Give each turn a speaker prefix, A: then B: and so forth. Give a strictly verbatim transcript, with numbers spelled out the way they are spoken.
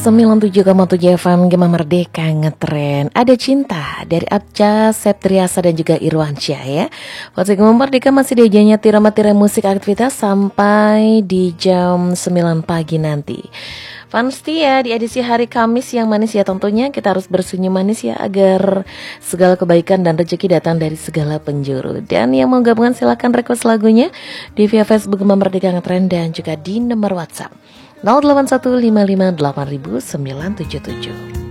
A: sembilan puluh tujuh koma tujuh F M Gema Merdeka ngetren. Ada cinta dari Abca, Septriasa dan juga Irwansyah ya. Waktu Gema Merdeka masih diajanya tiram-tiram musik aktivitas sampai di jam sembilan pagi nanti. Fans setia di edisi hari Kamis yang manis ya, tentunya kita harus bersenyum manis ya agar segala kebaikan dan rezeki datang dari segala penjuru. Dan yang mau gabungan silakan request lagunya di via Facebook Gema Merdeka ngetren dan juga di nomor WhatsApp nol delapan satu lima lima delapan sembilan tujuh tujuh.